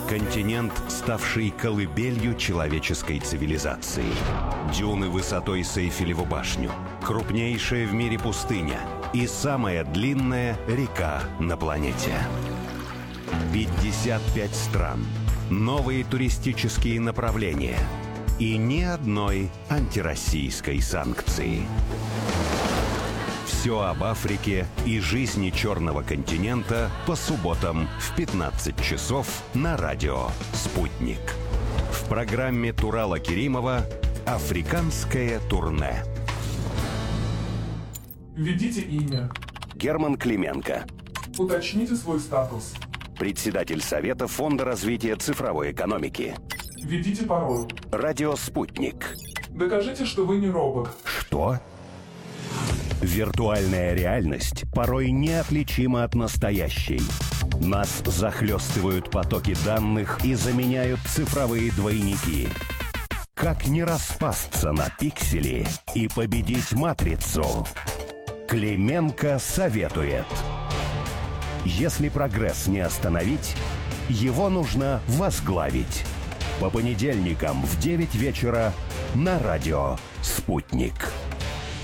Континент, ставший колыбелью человеческой цивилизации. Дюны высотой с Эйфелеву башню, крупнейшая в мире пустыня и самая длинная река на планете. 55 стран, новые туристические направления и ни одной антироссийской санкции. Все об Африке и жизни Черного континента по субботам в 15 часов на радио «Спутник». В программе Турала Керимова «Африканское турне». Введите имя. Герман Клименко. Уточните свой статус. Председатель Совета Фонда развития цифровой экономики. Введите пароль. Радио «Спутник». Докажите, что вы не робот. Что? Виртуальная реальность порой неотличима от настоящей. Нас захлестывают потоки данных и заменяют цифровые двойники. Как не распасться на пиксели и победить матрицу? Клименко советует. Если прогресс не остановить, его нужно возглавить. По понедельникам в 9 вечера на радио «Спутник».